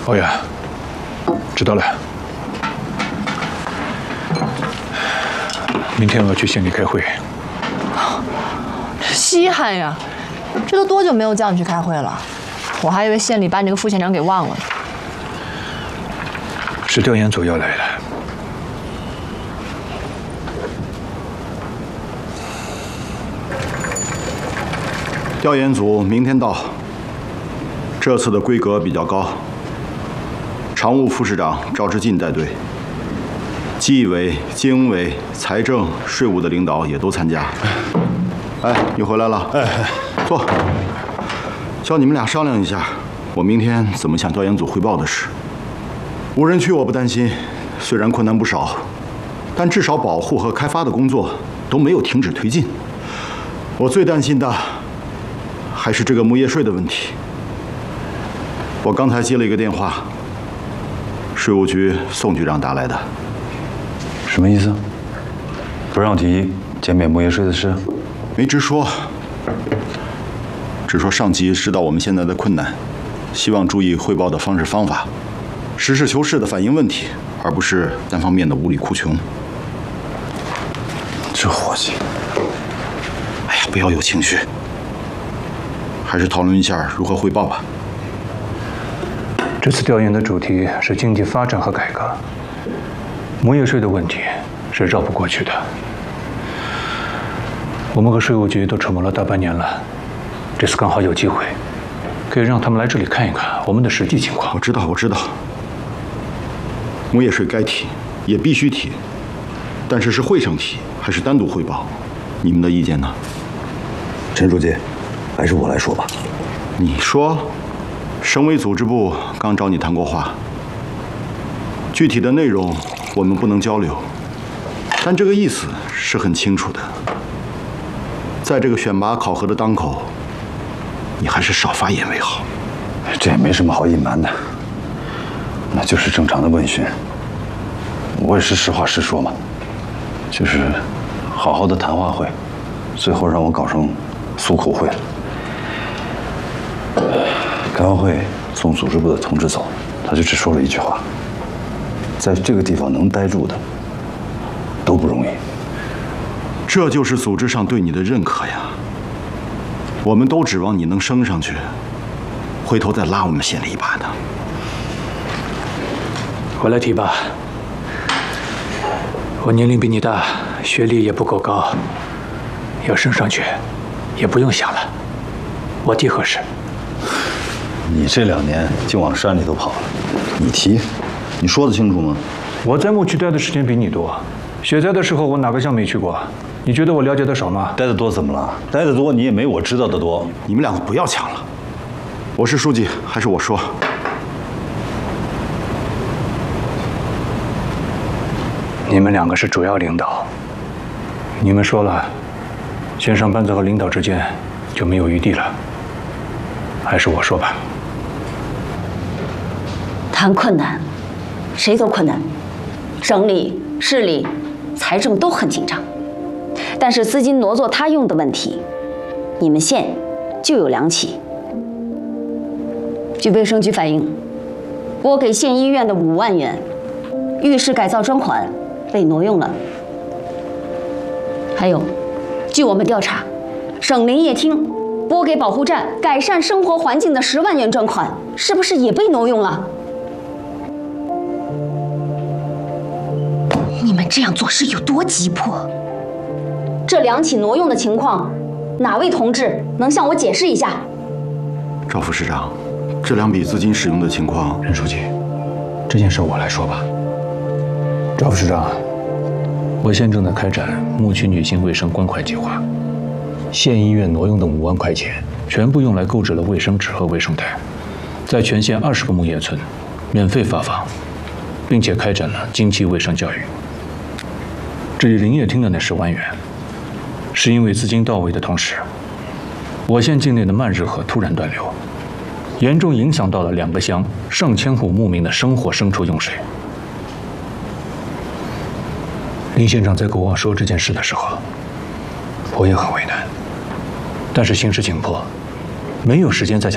欧阳，知道了。明天我要去县里开会。 稀罕呀！这都多久没有叫你去开会了？我还以为县里把你这个副县长给忘了呢。 是调研组要来了。 调研组明天到。这次的规格比较高，常务副市长赵志进带队，纪委、经委、财政、税务的领导也都参加。哎，你回来了。哎，坐。叫你们俩商量一下，我明天怎么向调研组汇报的事。无人区我不担心，虽然困难不少，但至少保护和开发的工作都没有停止推进。我最担心的还是这个木业税的问题。我刚才接了一个电话，税务局宋局长打来的。 什么意思？不让提减免木业税的事？ 没直说，只说上级知道我们现在的困难，希望注意汇报的方式方法，实事求是地反映问题，而不是单方面的无理哭穷。 这伙计， 哎呀，不要有情绪，还是讨论一下如何汇报吧。 这次调研的主题是经济发展和改革，木业税的问题是绕不过去的。我们和税务局都筹谋了大半年了，这次刚好有机会，可以让他们来这里看一看我们的实际情况。 我知道，木业税该提，也必须提，但是会上提还是单独汇报？你们的意见呢？ 陈书记，还是我来说吧。 你说。省委组织部刚找你谈过话，具体的内容我们不能交流，但这个意思是很清楚的。在这个选拔考核的当口，你还是少发言为好。 这也没什么好隐瞒的，那就是正常的问询。我也是实话实说嘛，就是好好的谈话会，最后让我搞成诉苦会了。开完会送组织部的同志走，他就只说了一句话：在这个地方能待住的都不容易。 这就是组织上对你的认可呀。我们都指望你能升上去，回头再拉我们县里一把的。 我来提吧。我年龄比你大，学历也不够高，要升上去也不用想了，我提合适。 你这2年就往山里头跑了，你提，你说得清楚吗？ 我在牧区待的时间比你多，雪灾的时候我哪个乡没去过？你觉得我了解的少吗？ 待得多怎么了？待得多你也没我知道的多。 你们两个不要抢了，我是书记，还是我说？ 你们2个是主要领导，你们说了，县上班子和领导之间就没有余地了，还是我说吧。 谈困难，谁都困难，省里、市里、财政都很紧张。但是资金挪作他用的问题，你们县就有2起。据卫生局反映，拨给县医院的5万元浴室改造专款被挪用了。还有，据我们调查，省林业厅拨给保护站改善生活环境的10万元专款，是不是也被挪用了？你们这样做是有多急迫？这2起挪用的情况，哪位同志能向我解释一下？ 赵副市长，这2笔资金使用的情况， 任书记，这件事我来说吧。赵副市长，我县正在开展牧区女性卫生关怀计划，县医院挪用的5万块钱，全部用来购置了卫生纸和卫生袋，在全县20个牧业村免费发放，并且开展了经济卫生教育。至于林业厅的那10万元，是因为资金到位的同时，我县境内的曼日河突然断流，严重影响到了2个乡上千户牧民的生活牲畜用水。林县长在跟我说这件事的时候，我也很为难，但是形势紧迫，没有时间再